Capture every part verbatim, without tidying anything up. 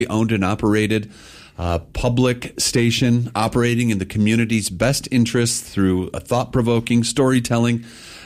owned and operated uh, public station operating in the community's best interests through a thought-provoking storytelling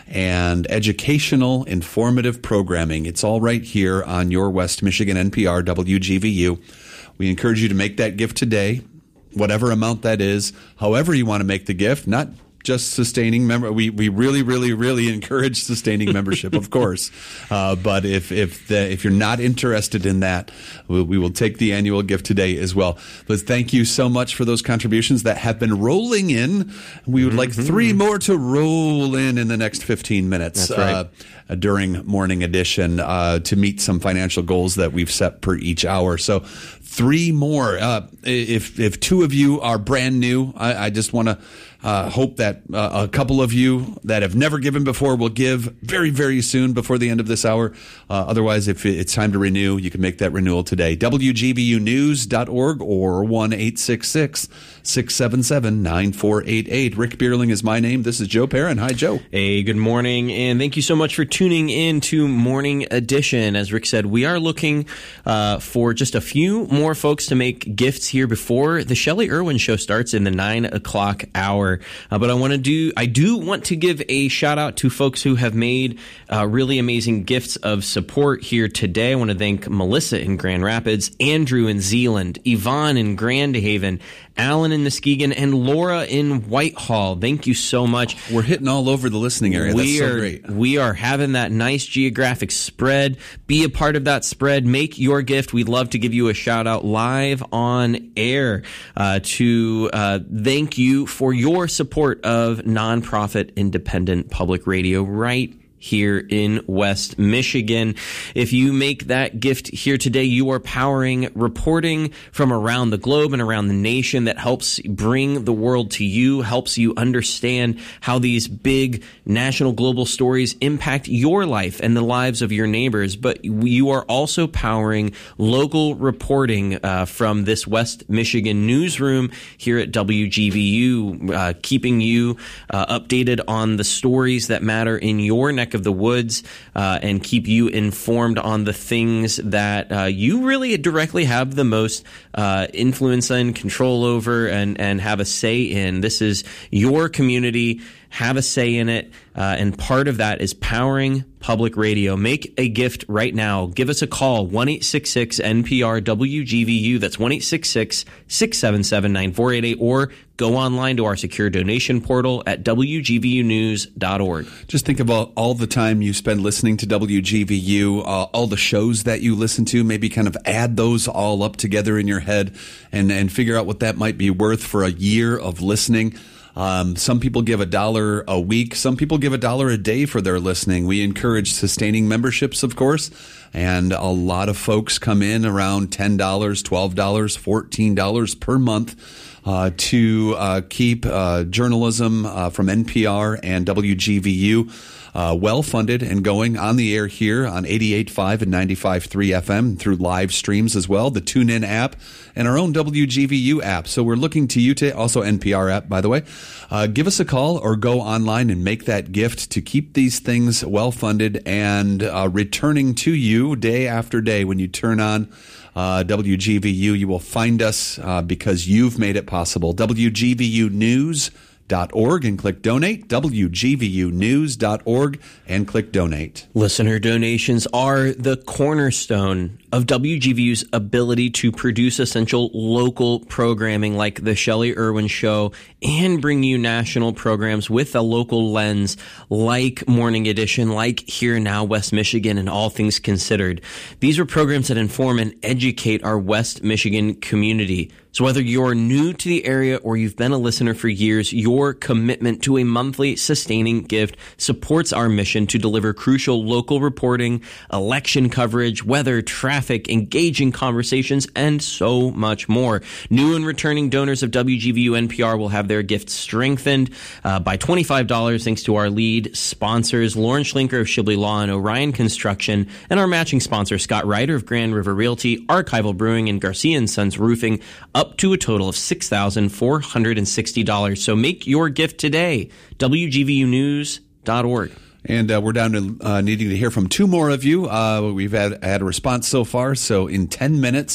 and educational, informative programming. It's all right here on your West Michigan N P R W G V U. We encourage you to make that gift today, whatever amount that is, however you want to make the gift, not just sustaining member. We we really, really, really encourage sustaining membership, of course. Uh, but if if the, if you're not interested in that, we, we will take the annual gift today as well. But thank you so much for those contributions that have been rolling in. We would mm-hmm. like three more to roll in in the next fifteen minutes. That's right. Uh, during Morning Edition uh, to meet some financial goals that we've set per each hour. So three more. Uh, if if two of you are brand new, I, I just want to uh, hope that uh, a couple of you that have never given before will give very, very soon before the end of this hour. Uh, otherwise, if it's time to renew, you can make that renewal today. W G V U news dot org or one eight six six, six seven seven, nine four eight eight. Rick Bierling is my name. This is Joe Perrin. Hi, Joe. Hey, good morning, and thank you so much for tuning in to Morning Edition. As Rick said, we are looking uh, for just a few more folks to make gifts here before the Shelley Irwin Show starts in the nine o'clock hour. Uh, but I want to do, I do want to give a shout out to folks who have made uh, really amazing gifts of support here today. I want to thank Melissa in Grand Rapids, Andrew in Zeeland, Yvonne in Grand Haven, Alan in Muskegon, and Laura in Whitehall. Thank you so much. We're hitting all over the listening area. We That's so are, great. We are having that nice geographic spread. Be a part of that spread. Make your gift. We'd love to give you a shout out live on air uh, to uh, thank you for your support of nonprofit independent public radio right here in West Michigan. If you make that gift here today, you are powering reporting from around the globe and around the nation that helps bring the world to you, helps you understand how these big national global stories impact your life and the lives of your neighbors. But you are also powering local reporting uh, from this West Michigan newsroom here at W G V U, uh, keeping you uh, updated on the stories that matter in your neck of the woods uh, and keep you informed on the things that uh, you really directly have the most uh, influence and control over and, and have a say in. This is your community. Have a say in it, uh, and part of that is powering public radio. Make a gift right now. Give us a call, one eight six six N P R W G V U. That's one eight six six, six seven seven, nine four eight eight, or go online to our secure donation portal at W G V U news dot org. Just think about all the time you spend listening to W G V U, uh, all the shows that you listen to, maybe kind of add those all up together in your head and, and figure out what that might be worth for a year of listening. Um, some people give a dollar a week. Some people give a dollar a day for their listening. We encourage sustaining memberships, of course, and a lot of folks come in around ten dollars, twelve dollars, fourteen dollars per month uh, to uh, keep uh, journalism uh, from N P R and W G V U Uh, well-funded and going on the air here on eighty-eight point five and ninety-five point three F M through live streams as well, the TuneIn app, and our own W G V U app. So we're looking to you to also N P R app, by the way. Uh, give us a call or go online and make that gift to keep these things well-funded and uh, returning to you day after day. When you turn on uh, W G V U, you will find us uh, because you've made it possible. W G V U news dot org and click donate, W G V U news dot org and click donate. Listener donations are the cornerstone of W G V U's ability to produce essential local programming like the Shelley Irwin Show and bring you national programs with a local lens like Morning Edition, like Here Now West Michigan, and All Things Considered. These are programs that inform and educate our West Michigan community. So whether you're new to the area or you've been a listener for years, your commitment to a monthly sustaining gift supports our mission to deliver crucial local reporting, election coverage, weather, traffic, engaging conversations, and so much more. New and returning donors of W G V U N P R will have their gifts strengthened uh, by twenty-five dollars thanks to our lead sponsors, Lauren Schlinker of Shibley Law and Orion Construction, and our matching sponsor, Scott Ryder of Grand River Realty, Archival Brewing, and Garcia and Sons Roofing, up to a total of six thousand four hundred sixty dollars. So make your gift today, W G V U news dot org. And uh, we're down to uh, needing to hear from two more of you. Uh, we've had, had a response so far, so in ten minutes,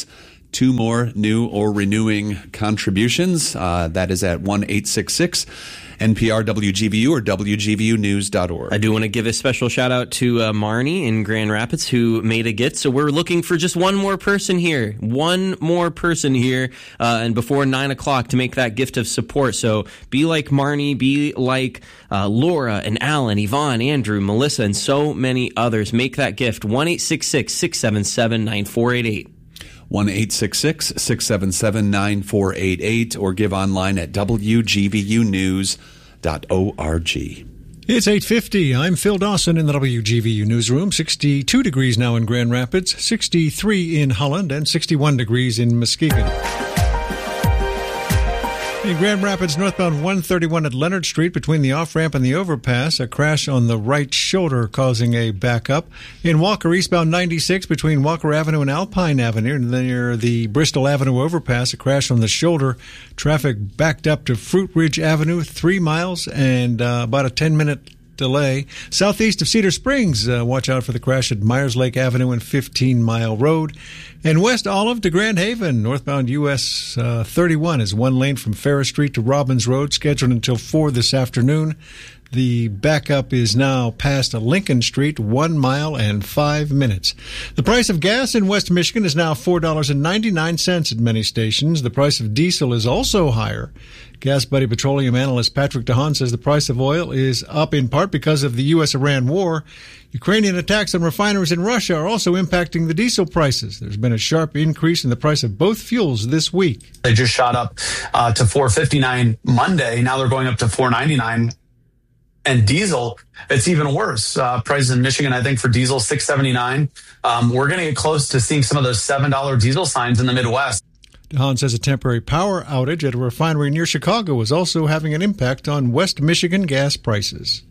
two more new or renewing contributions. Uh, that is at one eight six six N P R W G V U or W G V U news dot org. I do want to give a special shout out to uh, Marnie in Grand Rapids who made a gift. So we're looking for just one more person here, one more person here, uh, and before nine o'clock to make that gift of support. So be like Marnie, be like uh, Laura and Alan, Yvonne, Andrew, Melissa, and so many others. Make that gift. one eight six six six seven seven nine four eight eight. one eight six six six seven seven nine four eight eight or give online at W G V U news dot org. It's eight fifty. I'm Phil Dawson in the W G V U newsroom. sixty-two degrees now in Grand Rapids, sixty-three in Holland, and sixty-one degrees in Muskegon. In Grand Rapids, northbound one thirty-one at Leonard Street between the off-ramp and the overpass, a crash on the right shoulder causing a backup. In Walker, eastbound ninety-six between Walker Avenue and Alpine Avenue, and near the Bristol Avenue overpass, a crash on the shoulder. Traffic backed up to Fruit Ridge Avenue, three miles and uh, about a ten-minute delay. Southeast of Cedar Springs, uh, watch out for the crash at Myers Lake Avenue and fifteen mile Road. And West Olive to Grand Haven, northbound U S uh, thirty-one is one lane from Ferris Street to Robbins Road, scheduled until four this afternoon. The backup is now past Lincoln Street, one mile and five minutes. The price of gas in West Michigan is now four dollars and ninety-nine cents at many stations. The price of diesel is also higher. Gas Buddy petroleum analyst Patrick DeHaan says the price of oil is up in part because of the U S Iran war. Ukrainian attacks on refineries in Russia are also impacting the diesel prices. There's been a sharp increase in the price of both fuels this week. They just shot up uh, to four fifty-nine Monday. Now they're going up to four ninety-nine. And diesel, it's even worse. Uh, prices in Michigan, I think, for diesel, six seventy-nine. Um, we're going to get close to seeing some of those seven dollar diesel signs in the Midwest. DeHaan says a temporary power outage at a refinery near Chicago is also having an impact on West Michigan gas prices.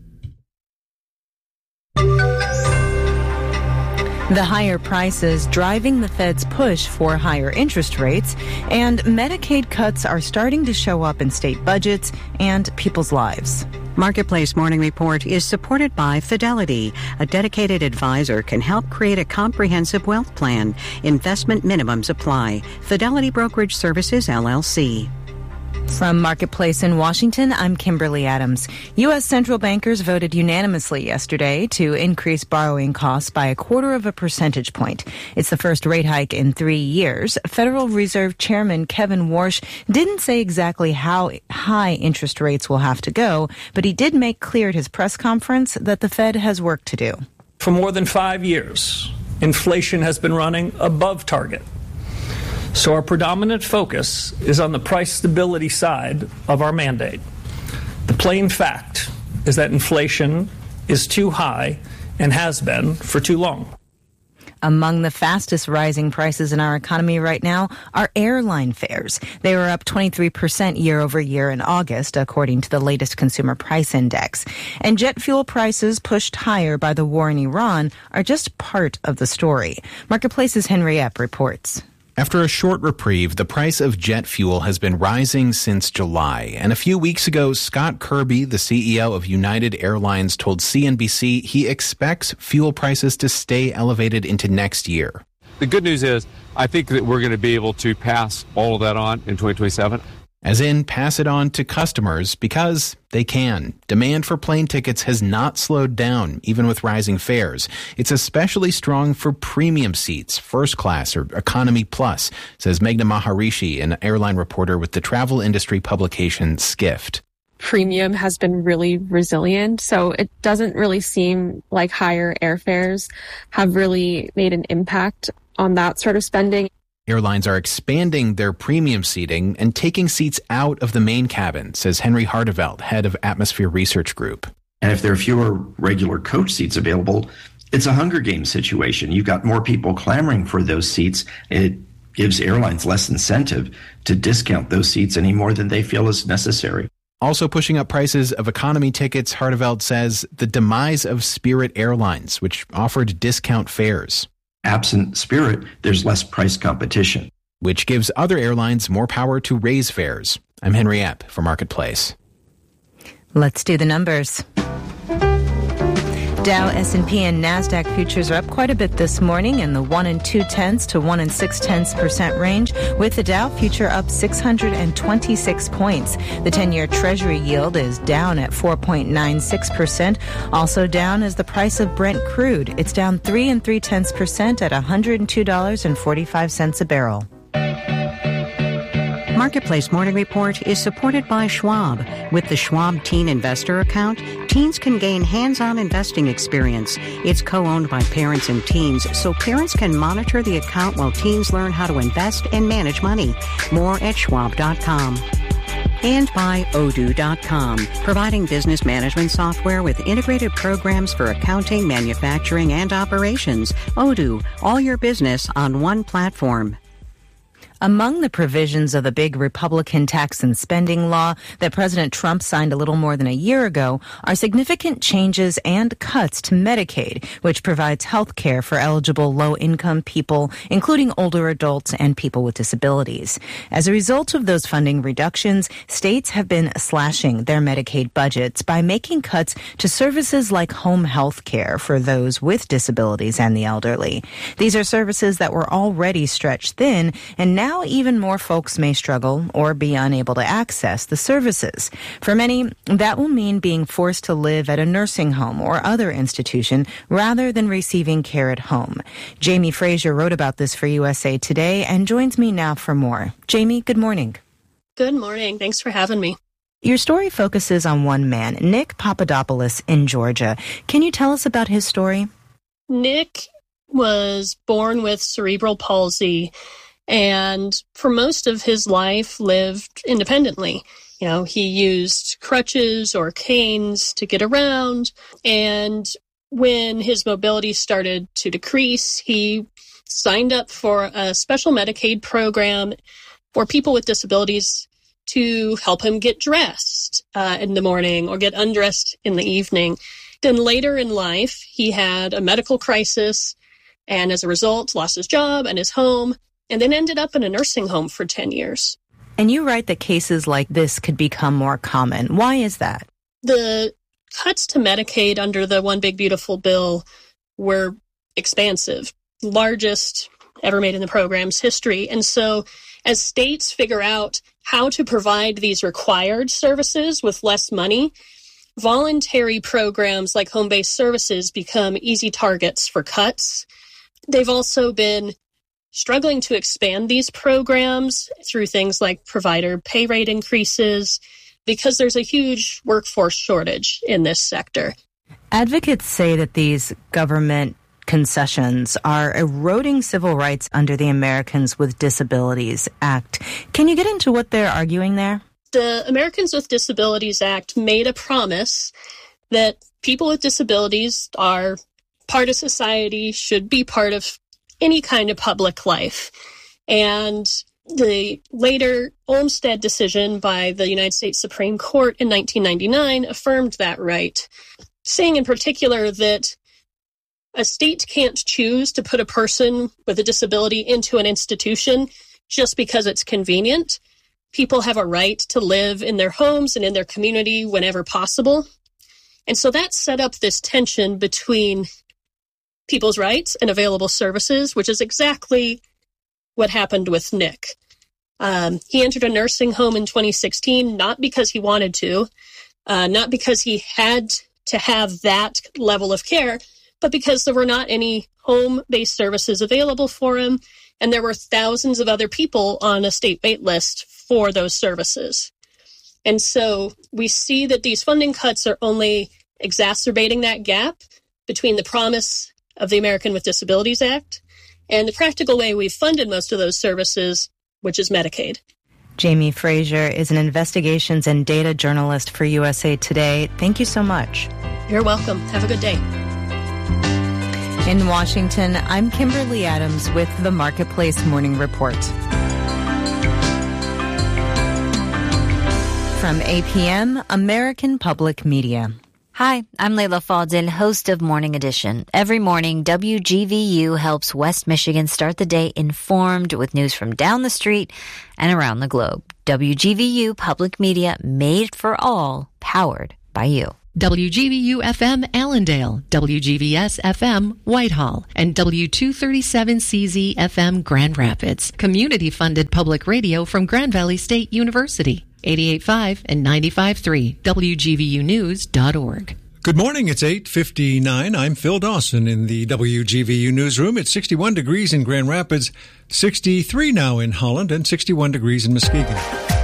The higher prices driving the Fed's push for higher interest rates, and Medicaid cuts are starting to show up in state budgets and people's lives. Marketplace Morning Report is supported by Fidelity. A dedicated advisor can help create a comprehensive wealth plan. Investment minimums apply. Fidelity Brokerage Services, L L C. From Marketplace in Washington, I'm Kimberly Adams. U S central bankers voted unanimously yesterday to increase borrowing costs by a quarter of a percentage point. It's the first rate hike in three years. Federal Reserve Chairman Kevin Warsh didn't say exactly how high interest rates will have to go, but he did make clear at his press conference that the Fed has work to do. For more than five years, inflation has been running above target. So our predominant focus is on the price stability side of our mandate. The plain fact is that inflation is too high and has been for too long. Among the fastest rising prices in our economy right now are airline fares. They were up twenty-three percent year over year in August, according to the latest Consumer Price Index. And jet fuel prices pushed higher by the war in Iran are just part of the story. Marketplace's Henry Epp reports. After a short reprieve, the price of jet fuel has been rising since July. And a few weeks ago, Scott Kirby, the C E O of United Airlines, told C N B C he expects fuel prices to stay elevated into next year. The good news is I think that we're going to be able to pass all of that on in twenty twenty-seven. As in, pass it on to customers because they can. Demand for plane tickets has not slowed down, even with rising fares. It's especially strong for premium seats, first class or economy plus, says Meghna Maharishi, an airline reporter with the travel industry publication Skift. Premium has been really resilient, so it doesn't really seem like higher airfares have really made an impact on that sort of spending. Airlines are expanding their premium seating and taking seats out of the main cabin, says Henry Hardeveld, head of Atmosphere Research Group. And if there are fewer regular coach seats available, it's a Hunger Games situation. You've got more people clamoring for those seats. It gives airlines less incentive to discount those seats any more than they feel is necessary. Also pushing up prices of economy tickets, Hardeveld says the demise of Spirit Airlines, which offered discount fares. Absent Spirit, there's less price competition, which gives other airlines more power to raise fares. I'm Henry Epp for Marketplace. Let's do the numbers. Dow, S and P, and NASDAQ futures are up quite a bit this morning in the one and two tenths to one and six tenths percent range, with the Dow future up six hundred twenty-six points. The ten-year Treasury yield is down at four point nine six percent. Also down is the price of Brent crude. It's down three and three tenths percent at one hundred two dollars and forty-five cents a barrel. Marketplace Morning Report is supported by Schwab. With the Schwab Teen Investor Account, teens can gain hands-on investing experience. It's co-owned by parents and teens, so parents can monitor the account while teens learn how to invest and manage money. More at schwab dot com. And by Odoo dot com, providing business management software with integrated programs for accounting, manufacturing, and operations. Odoo, all your business on one platform. Among the provisions of the big Republican tax and spending law that President Trump signed a little more than a year ago are significant changes and cuts to Medicaid, which provides health care for eligible low-income people, including older adults and people with disabilities. As a result of those funding reductions, states have been slashing their Medicaid budgets by making cuts to services like home health care for those with disabilities and the elderly. These are services that were already stretched thin, and now Now even more folks may struggle or be unable to access the services. For many, that will mean being forced to live at a nursing home or other institution rather than receiving care at home. Jamie Frazier wrote about this for U S A Today and joins me now for more. Jamie, good morning. Good morning. Thanks for having me. Your story focuses on one man, Nick Papadopoulos in Georgia. Can you tell us about his story? Nick was born with cerebral palsy, and for most of his life lived independently. You know, he used crutches or canes to get around, and when his mobility started to decrease, he signed up for a special Medicaid program for people with disabilities to help him get dressed uh, in the morning or get undressed in the evening. Then later in life, he had a medical crisis, and as a result, lost his job and his home, and then ended up in a nursing home for ten years. And you write that cases like this could become more common. Why is that? The cuts to Medicaid under the One Big Beautiful Bill were expansive, largest ever made in the program's history. And so as states figure out how to provide these required services with less money, voluntary programs like home-based services become easy targets for cuts. They've also been struggling to expand these programs through things like provider pay rate increases because there's a huge workforce shortage in this sector. Advocates say that these government concessions are eroding civil rights under the Americans with Disabilities Act. Can you get into what they're arguing there? The Americans with Disabilities Act made a promise that people with disabilities are part of society, should be part of any kind of public life. And the later Olmstead decision by the United States Supreme Court in nineteen ninety-nine affirmed that right, saying in particular that a state can't choose to put a person with a disability into an institution just because it's convenient. People have a right to live in their homes and in their community whenever possible. And so that set up this tension between people's rights and available services, which is exactly what happened with Nick. Um, he entered a nursing home in twenty sixteen, not because he wanted to, uh, not because he had to have that level of care, but because there were not any home-based services available for him, and there were thousands of other people on a state wait list for those services. And so we see that these funding cuts are only exacerbating that gap between the promise of the American with Disabilities Act and the practical way we've funded most of those services, which is Medicaid. Jamie Frazier is an investigations and data journalist for U S A Today. Thank you so much. You're welcome. Have a good day. In Washington, I'm Kimberly Adams with the Marketplace Morning Report. From A P M, American Public Media. Hi, I'm Layla Fadil, host of Morning Edition. Every morning, W G V U helps West Michigan start the day informed with news from down the street and around the globe. W G V U Public Media, made for all, powered by you. W G V U F M Allendale, W G V S F M Whitehall, and W two thirty-seven C Z F M Grand Rapids. Community-funded public radio from Grand Valley State University. eighty-eight point five and ninety-five point three, W G V U news dot org. Good morning. It's eight fifty-nine. I'm Phil Dawson in the W G V U newsroom. It's sixty-one degrees in Grand Rapids, sixty-three now in Holland, and sixty-one degrees in Muskegon.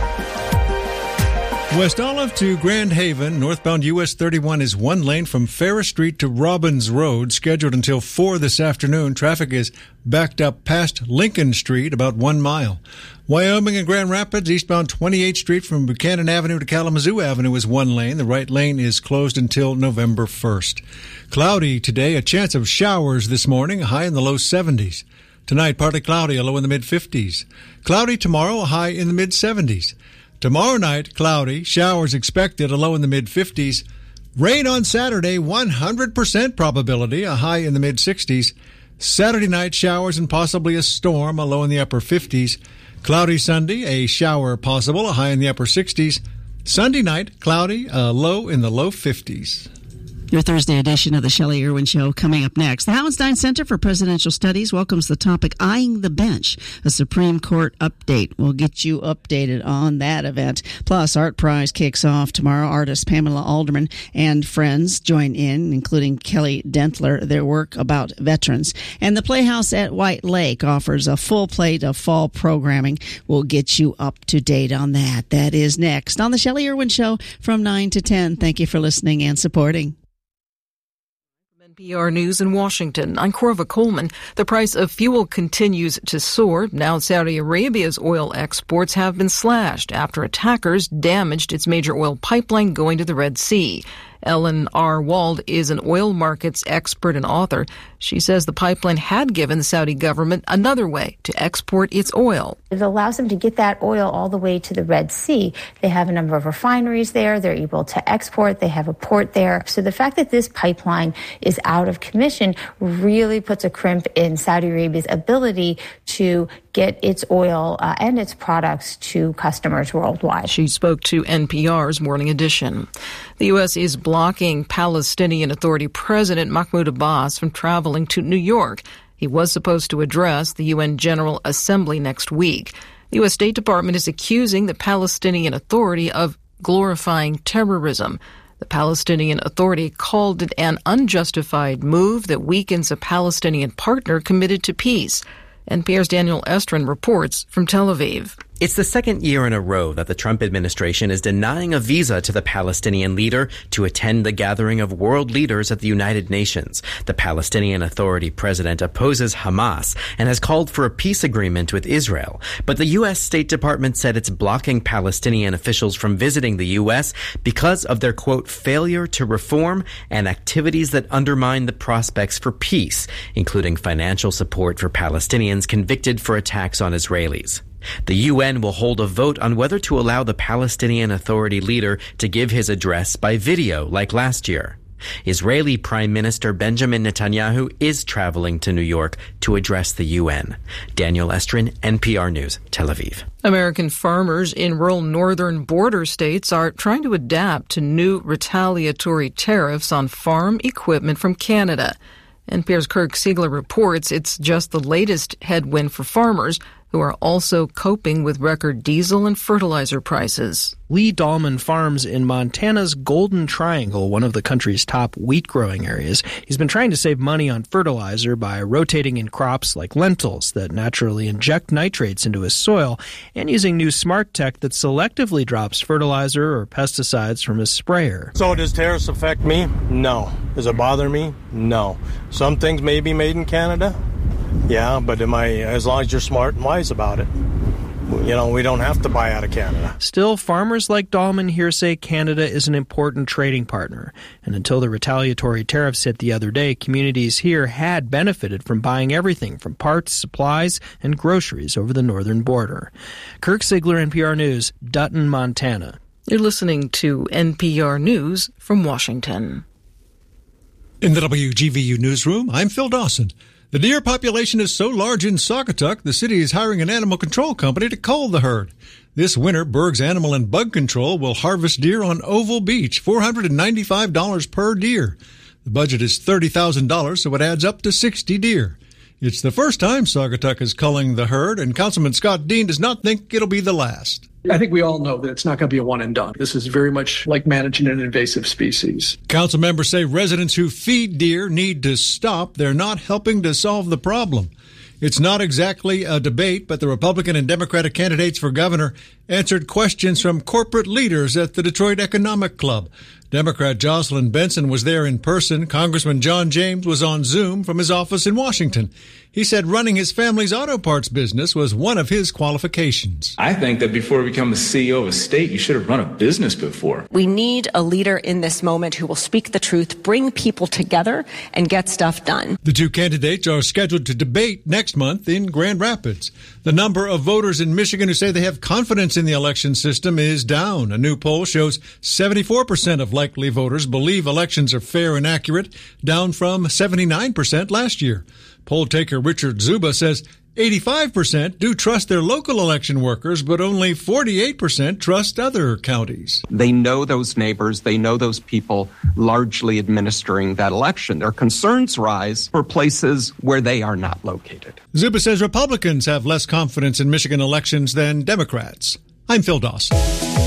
West Olive to Grand Haven, northbound U S thirty-one is one lane from Ferris Street to Robbins Road, scheduled until four this afternoon. Traffic is backed up past Lincoln Street, about one mile. Wyoming and Grand Rapids, eastbound twenty-eighth Street from Buchanan Avenue to Kalamazoo Avenue is one lane. The right lane is closed until November first. Cloudy today, a chance of showers this morning, a high in the low seventies. Tonight, partly cloudy, a low in the mid-fifties. Cloudy tomorrow, a high in the mid-seventies. Tomorrow night, cloudy, showers expected, a low in the mid-fifties. Rain on Saturday, one hundred percent probability, a high in the mid-sixties. Saturday night, showers and possibly a storm, a low in the upper fifties. Cloudy Sunday, a shower possible, a high in the upper sixties. Sunday night, cloudy, a low in the low fifties. Your Thursday edition of the Shelley Irwin Show coming up next. The Hauenstein Center for Presidential Studies welcomes the topic Eyeing the Bench, a Supreme Court update. We'll get you updated on that event. Plus, Art Prize kicks off tomorrow. Artist Pamela Alderman and friends join in, including Kelly Dentler, their work about veterans. And the Playhouse at White Lake offers a full plate of fall programming. We'll get you up to date on that. That is next on the Shelley Irwin Show from nine to ten. Thank you for listening and supporting. N P R News in Washington. I'm Corva Coleman. The price of fuel continues to soar. Now Saudi Arabia's oil exports have been slashed after attackers damaged its major oil pipeline going to the Red Sea. Ellen R. Wald is an oil markets expert and author. She says the pipeline had given the Saudi government another way to export its oil. It allows them to get that oil all the way to the Red Sea. They have a number of refineries there. They're able to export. They have a port there. So the fact that this pipeline is out of commission really puts a crimp in Saudi Arabia's ability to get its oil uh, and its products to customers worldwide. She spoke to N P R's Morning Edition. The U S is blocking Palestinian Authority President Mahmoud Abbas from traveling to New York. He was supposed to address the U N General Assembly next week. The U S State Department is accusing the Palestinian Authority of glorifying terrorism. The Palestinian Authority called it an unjustified move that weakens a Palestinian partner committed to peace. N P R's Daniel Estrin reports from Tel Aviv. It's the second year in a row that the Trump administration is denying a visa to the Palestinian leader to attend the gathering of world leaders at the United Nations. The Palestinian Authority president opposes Hamas and has called for a peace agreement with Israel. But the U S State Department said it's blocking Palestinian officials from visiting the U S because of their, quote, failure to reform and activities that undermine the prospects for peace, including financial support for Palestinians convicted for attacks on Israelis. The U N will hold a vote on whether to allow the Palestinian Authority leader to give his address by video like last year. Israeli Prime Minister Benjamin Netanyahu is traveling to New York to address the U N. Daniel Estrin, N P R News, Tel Aviv. American farmers in rural northern border states are trying to adapt to new retaliatory tariffs on farm equipment from Canada. N P R's Kirk Siegler reports it's just the latest headwind for farmers who are also coping with record diesel and fertilizer prices. Lee Dahlman farms in Montana's Golden Triangle, one of the country's top wheat growing areas. He's been trying to save money on fertilizer by rotating in crops like lentils that naturally inject nitrates into his soil and using new smart tech that selectively drops fertilizer or pesticides from his sprayer. So does tariffs affect me? No. Does it bother me? No. Some things may be made in Canada. Yeah, but am I, as long as you're smart and wise about it, you know, we don't have to buy out of Canada. Still, farmers like Dahlman here say Canada is an important trading partner. And until the retaliatory tariffs hit the other day, communities here had benefited from buying everything from parts, supplies, and groceries over the northern border. Kirk Siegler, N P R News, Dutton, Montana. You're listening to N P R News from Washington. In the W G V U newsroom, I'm Phil Dawson. The deer population is so large in Saugatuck, the city is hiring an animal control company to cull the herd. This winter, Berg's Animal and Bug Control will harvest deer on Oval Beach, four hundred ninety-five dollars per deer. The budget is thirty thousand dollars, so it adds up to sixty deer. It's the first time Saugatuck is culling the herd, and Councilman Scott Dean does not think it'll be the last. I think we all know that it's not going to be a one and done. This is very much like managing an invasive species. Council members say residents who feed deer need to stop. They're not helping to solve the problem. It's not exactly a debate, but the Republican and Democratic candidates for governor answered questions from corporate leaders at the Detroit Economic Club. Democrat Jocelyn Benson was there in person. Congressman John James was on Zoom from his office in Washington. He said running his family's auto parts business was one of his qualifications. I think that before you become the C E O of a state, you should have run a business before. We need a leader in this moment who will speak the truth, bring people together, and get stuff done. The two candidates are scheduled to debate next month in Grand Rapids. The number of voters in Michigan who say they have confidence in the election system is down. A new poll shows seventy-four percent of likely voters believe elections are fair and accurate, down from seventy-nine percent last year. Poll taker Richard Zuba says eighty-five percent do trust their local election workers, but only forty-eight percent trust other counties. They know those neighbors. They know those people largely administering that election. Their concerns rise for places where they are not located. Zuba says Republicans have less confidence in Michigan elections than Democrats. I'm Phil Dawson.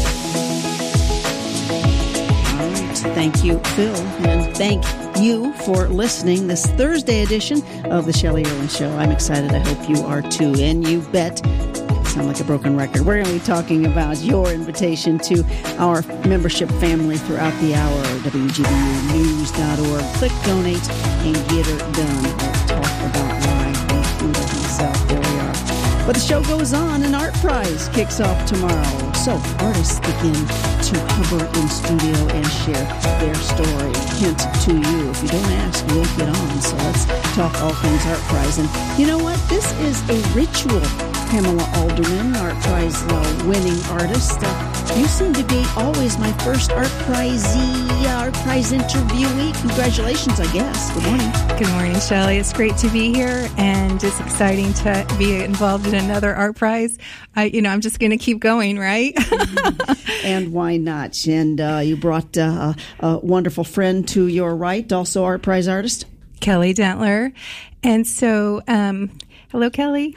Thank you, Phil, and thank you for listening this Thursday edition of the Shelley Irwin Show. I'm excited. I hope you are too. And you bet, sound like a broken record, we're going to be talking about your invitation to our membership family throughout the hour. W G B U news dot org. Click donate and get her done. We'll talk about why we do it himself. There we are. But the show goes on. An art prize kicks off tomorrow. So artists begin to hover in studio and share their story. Hint to you, if you don't ask, you won't get on. So let's talk all things art prize. And you know what? This is a ritual. Pamela Alderman, art prize uh, winning artist. Uh, you seem to be always my first art prizee, art prize interviewee. Congratulations, I guess. Good morning. Good morning, Shelley. It's great to be here, and it's exciting to be involved in another art prize. I, you know, I'm just going to keep going, right? And why not? And uh, you brought uh, a wonderful friend to your right, also art prize artist, Kelly Dentler. And so, um, hello, Kelly.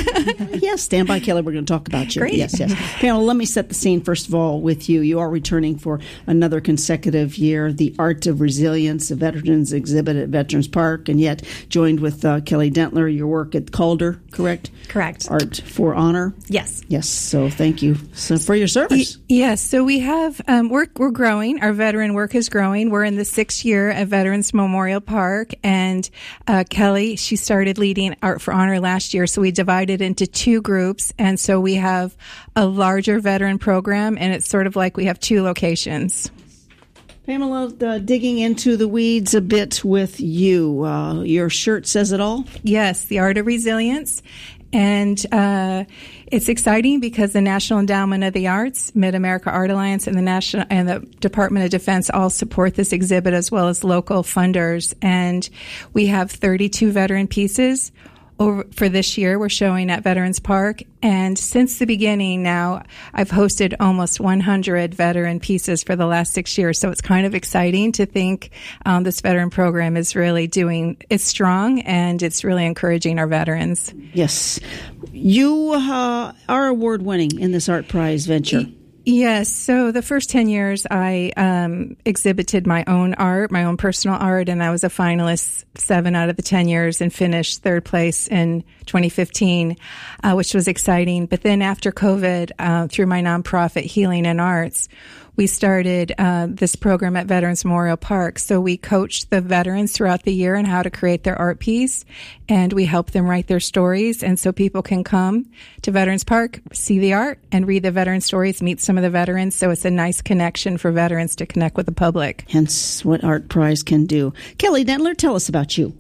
Yes, stand by, Kelly. We're going to talk about you. Great. Yes, yes. Pamela, let me set the scene, first of all, with you. You are returning for another consecutive year, The Art of Resilience, a veterans exhibit at Veterans Park, and yet joined with uh, Kelly Dentler, your work at Calder, correct? Correct. Art for Honor? Yes. Yes, so thank you so for your service. Y- yes, so we have, um, we're, we're growing. Our veteran work is growing. We're in the sixth year at Veterans Memorial Park, and uh, Kelly, she started leading Art for Honor last year, so we divided into two groups, and so we have a larger veteran program, and it's sort of like we have two locations. Pamela, uh, digging into the weeds a bit with you. Uh, your shirt says it all? Yes, The Art of Resilience. And uh, it's exciting because the National Endowment of the Arts, Mid-America Art Alliance, and the National and the Department of Defense all support this exhibit, as well as local funders. And we have thirty-two veteran pieces. Over, for this year, we're showing at Veterans Park, and since the beginning now, I've hosted almost one hundred veteran pieces for the last six years, so it's kind of exciting to think um, this veteran program is really doing, it's strong, and it's really encouraging our veterans. Yes. You uh, are award-winning in this art prize venture. E- Yes. So the first ten years I um, exhibited my own art, my own personal art, and I was a finalist seven out of the ten years and finished third place in twenty fifteen, uh, which was exciting. But then after COVID, uh, through my nonprofit Healing and Arts, we started uh, this program at Veterans Memorial Park. So we coached the veterans throughout the year on how to create their art piece, and we help them write their stories. And so people can come to Veterans Park, see the art, and read the veteran stories, meet some of the veterans. So it's a nice connection for veterans to connect with the public. Hence what Art Prize can do. Kelly Dentler, tell us about you.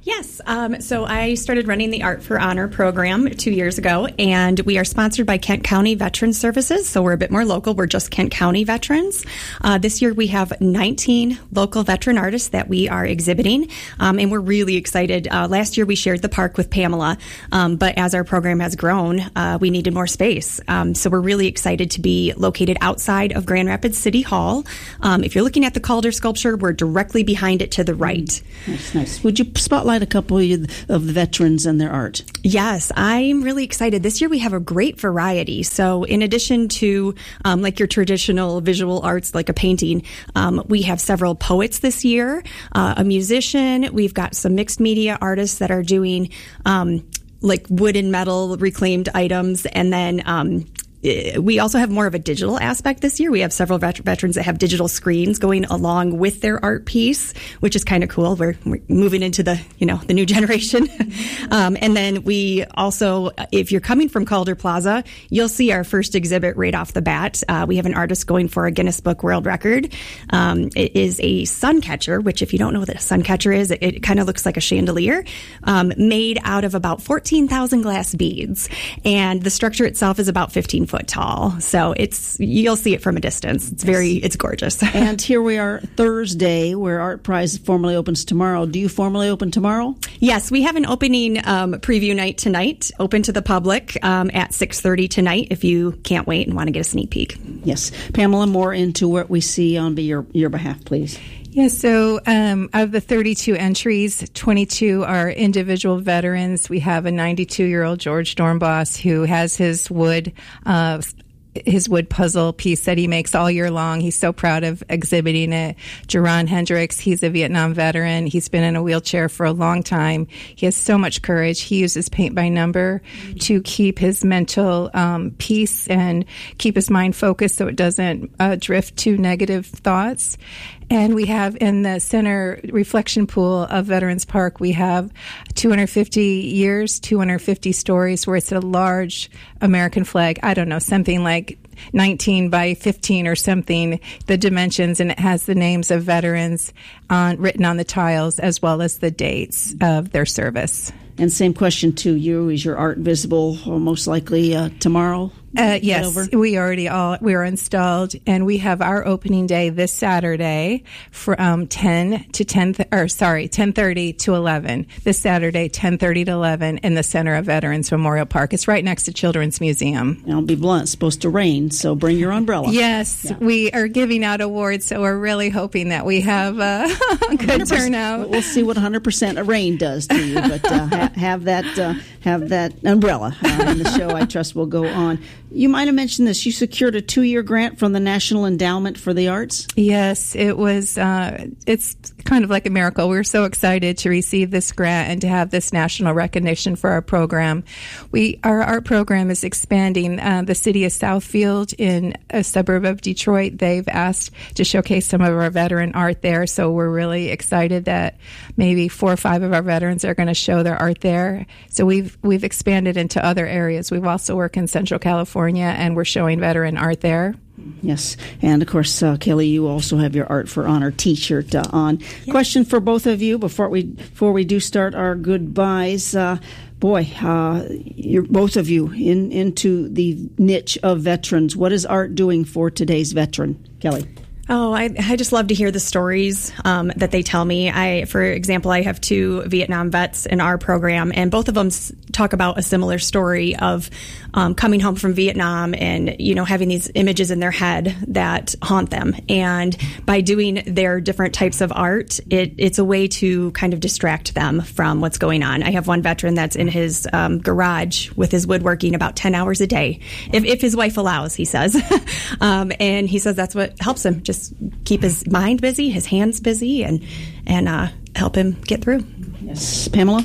Yes. Um, so I started running the Art for Honor program two years ago, and we are sponsored by Kent County Veterans Services. So we're a bit more local. We're just Kent County veterans. Uh, this year we have nineteen local veteran artists that we are exhibiting, um, and we're really excited. Uh, last year we shared the park with Pamela, um, but as our program has grown, uh, we needed more space. Um, so we're really excited to be located outside of Grand Rapids City Hall. Um, if you're looking at the Calder sculpture, we're directly behind it to the right. That's nice. Would you spotlight a couple of the veterans and their art? Yes, I'm really excited. This year we have a great variety. So in addition to um, like your traditional visual arts, like a painting, um, we have several poets this year, uh, a musician. We've got some mixed media artists that are doing um, like wood and metal reclaimed items, and then um, we also have more of a digital aspect this year. We have several vet- veterans that have digital screens going along with their art piece, which is kind of cool. We're, we're moving into the, you know, the new generation. um, and then we also, if you're coming from Calder Plaza, you'll see our first exhibit right off the bat. Uh, we have an artist going for a Guinness Book World Record. Um, it is a sun catcher, which if you don't know what a sun catcher is, it, it kind of looks like a chandelier, um, made out of about fourteen thousand glass beads. And the structure itself is about fifteen foot tall. So it's, you'll see it from a distance. It's very, it's gorgeous. And here we are Thursday, where Art Prize formally opens tomorrow. Do you formally open tomorrow? Yes, we have an opening um, preview night tonight, open to the public um, at six thirty tonight if you can't wait and want to get a sneak peek. Yes. Pamela, more into what we see on your, your behalf, please. Yeah, so um, of the thirty-two entries, twenty-two are individual veterans. We have a ninety-two-year-old George Dornbos who has his wood uh, his wood puzzle piece that he makes all year long. He's so proud of exhibiting it. Jerron Hendricks, he's a Vietnam veteran. He's been in a wheelchair for a long time. He has so much courage. He uses paint by number to keep his mental um, peace and keep his mind focused so it doesn't uh, drift to negative thoughts. And we have in the center reflection pool of Veterans Park, we have two hundred fifty years, two hundred fifty stories, where it's a large American flag. I don't know, something like nineteen by fifteen or something, the dimensions, and it has the names of veterans on, written on the tiles, as well as the dates of their service. And same question to you. Is your art visible uh, most likely uh, tomorrow? Uh, yes, we already all we are installed, and we have our opening day this Saturday from um, ten to ten, th- or sorry, ten thirty to eleven. This Saturday, ten thirty to eleven, in the center of Veterans Memorial Park. It's right next to Children's Museum. And I'll be blunt; it's supposed to rain, so bring your umbrella. Yes, yeah. We are giving out awards, so we're really hoping that we have a good turnout. We'll see what one hundred percent of rain does to you, but uh, ha- have that uh, have that umbrella, uh, and the show, I trust, will go on. You might have mentioned this. You secured a two-year grant from the National Endowment for the Arts? Yes, it was. Uh, it's kind of like a miracle. We were so excited to receive this grant and to have this national recognition for our program. We Our art program is expanding. Uh, the city of Southfield, in a suburb of Detroit, they've asked to showcase some of our veteran art there, so we're really excited that maybe four or five of our veterans are going to show their art there. So we've, we've expanded into other areas. We've also worked in Central California, and we're showing veteran art there. Yes. And, of course, uh, Kelly, you also have your Art for Honor T-shirt uh, on. Yes. Question for both of you before we before we do start our goodbyes. Uh, boy, uh, you're both of you in into the niche of veterans. What is art doing for today's veteran? Kelly? Oh, I, I just love to hear the stories um, that they tell me. I, for example, I have two Vietnam vets in our program, and both of them s- talk about a similar story of um, coming home from Vietnam and, you know, having these images in their head that haunt them. And by doing their different types of art, it, it's a way to kind of distract them from what's going on. I have one veteran that's in his um, garage with his woodworking about ten hours a day, if, if his wife allows, he says. um, and he says that's what helps him, just keep his mind busy, his hands busy, and and uh, help him get through. Yes. Pamela?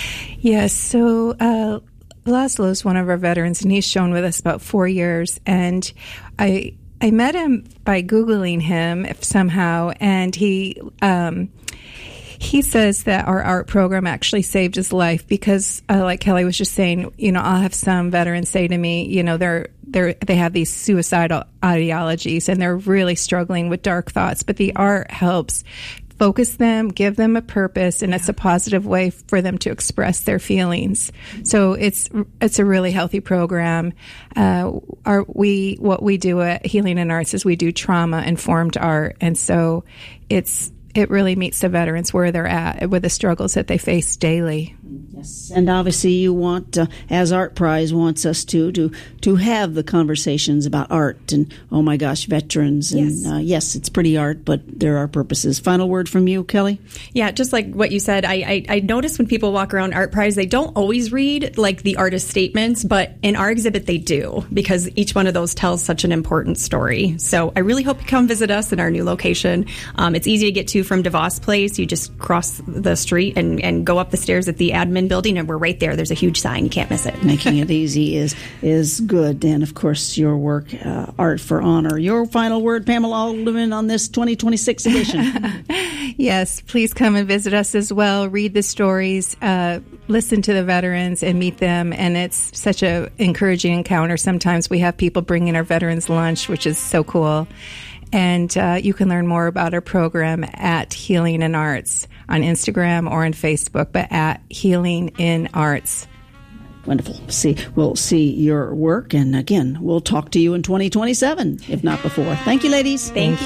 Yes, so uh, Laszlo is one of our veterans, and he's shown with us about four years. And I I met him by Googling him if somehow, and he... Um, He says that our art program actually saved his life because, uh, like Kelly was just saying, you know, I'll have some veterans say to me, you know, they're they're they have these suicidal ideologies and they're really struggling with dark thoughts, but the art helps focus them, give them a purpose, and it's a positive way for them to express their feelings. So it's it's a really healthy program. Uh, our, we what we do at Healing in Arts is we do trauma-informed art, and so it's it really meets the veterans where they're at with the struggles that they face daily. Yes, and obviously you want, uh, as Art Prize wants us to, to to have the conversations about art and, oh my gosh, veterans. And yes, uh, yes it's pretty art, but there are purposes. Final word from you, Kelly? Yeah, just like what you said, I, I, I notice when people walk around Art Prize, they don't always read like the artist statements, but in our exhibit they do, because each one of those tells such an important story. So I really hope you come visit us in our new location. Um, it's easy to get to from DeVos Place. You just cross the street and, and go up the stairs at the admin building, and we're right there. There's a huge sign. You can't miss it. Making it easy is is good. And, of course, your work, uh, Art for Honor. Your final word, Pamela Alderman, on this twenty twenty-six edition. Yes, please come and visit us as well. Read the stories, uh, listen to the veterans, and meet them. And it's such an encouraging encounter. Sometimes we have people bringing our veterans lunch, which is so cool. And uh, you can learn more about our program at Healing in Arts on Instagram or on Facebook, but at Healing in Arts. Wonderful. See, we'll see your work, and again, we'll talk to you in twenty twenty-seven, if not before. Thank you, ladies. Thank you.